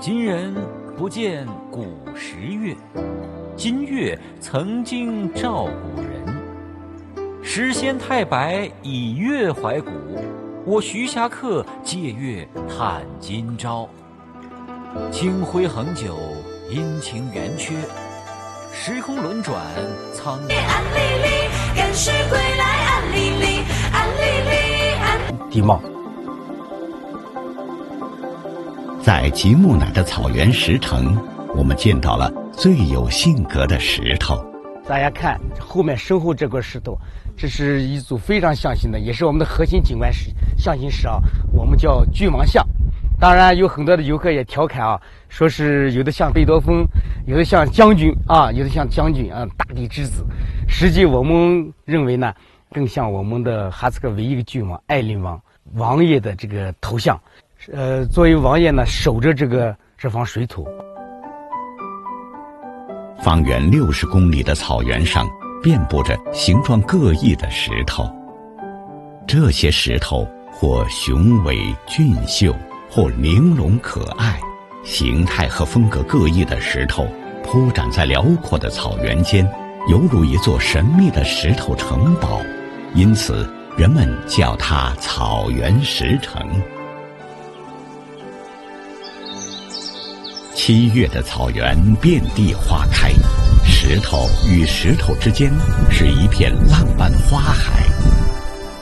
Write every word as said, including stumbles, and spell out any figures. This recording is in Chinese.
今人不见古时月，今月曾经照古人。时仙太白以月怀古，我徐霞客借月探今朝。清辉恒久，阴晴圆缺，时空轮转，苍安丽丽，赶尸归来，安丽丽，安丽丽，安。 地貌。 在吉木乃的草原石城，我们见到了最有性格的石头。 大家看后面身后这块石头，这是一组非常象形的，也是我们的核心景观石象形石啊，我们叫郡王像。当然有很多的游客也调侃啊，说是有的像贝多芬，有的像将军啊，有的像将军啊，大地之子。实际我们认为呢，更像我们的哈萨克唯一一个郡王爱林王王爷的这个头像。呃，作为王爷呢，守着这个这方水土。 方圆六十公里的草原上，遍布着形状各异的石头。这些石头或雄伟俊秀，或玲珑可爱，形态和风格各异的石头铺展在辽阔的草原间，犹如一座神秘的石头城堡，因此人们叫它草原石城。七月的草原遍地花开，石头与石头之间是一片浪漫花海。